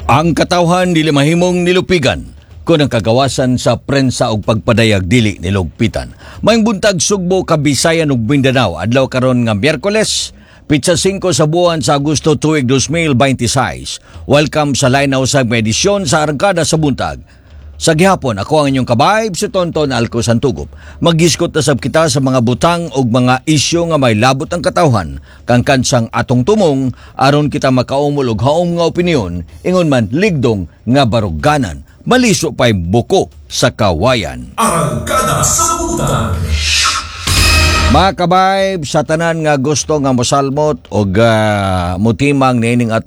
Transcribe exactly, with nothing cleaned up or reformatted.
Ang katawhan dili mahimong nilupigan kung ang kagawasan sa prensa og pagpadayag dili nilugpitan. Maayong buntag Sugbo, Kabisayan ug Mindanao. Adlaw karon nga Miyerkules, pitsa singko sa buwan sa Agosto tuig dos mil beintiséis. Welcome sa lain na usab nga edisyon sa Arangkada sa Buntag. Sa gihapon, ako ang inyong kabayb si Tonton Alco Santugop. Magiskot na sab kita sa mga butang ug mga isyu nga may labot ang katawhan kang kansang atong tumong aron kita makaumol og haom nga opinyon ingon man ligdong nga baruganan. Maliso pa'y buko sa kawayan. Arangkada sa Buntag. Mga kabayb, sa tanan nga gusto nga mosalmot o uh, mutimang nining atong